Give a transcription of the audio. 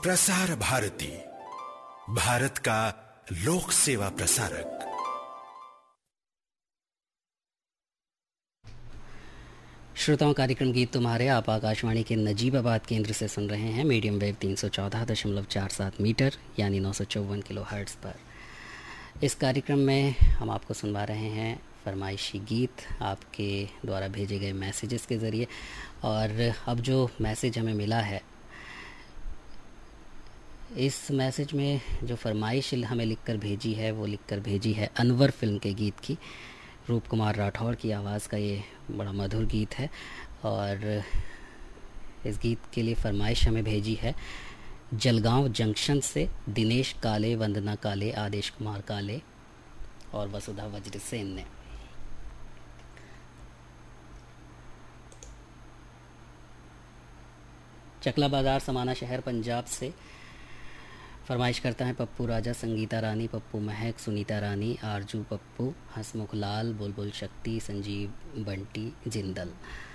प्रसार भारती, भारत का लोक सेवा प्रसारक। श्रोताओं, कार्यक्रम गीत तुम्हारे आप आकाशवाणी के नजीबाबाद केंद्र से सुन रहे हैं मीडियम वेव 314.47 मीटर यानी 954 किलो हर्ट्ज़ पर। इस कार्यक्रम में हम आपको सुनवा रहे हैं फरमाइशी गीत आपके द्वारा भेजे गए मैसेजेस के ज़रिए। और अब जो मैसेज हमें मिला है, इस मैसेज में जो फरमाइश हमें लिखकर भेजी है वो लिखकर भेजी है अनवर फिल्म के गीत की। रूप कुमार राठौड़ की आवाज़ का ये बड़ा मधुर गीत है और इस गीत के लिए फरमाइश हमें भेजी है जलगांव जंक्शन से दिनेश काले, वंदना काले, आदेश कुमार काले और वसुधा वज्रसेन ने। चकला बाजार समाना शहर पंजाब से फरमाइश करता है पप्पू राजा, संगीता रानी, पप्पू महक, सुनीता रानी, आरजू पप्पू, हसमुख लाल, बुलबुल शक्ति, संजीव बंटी जिंदल।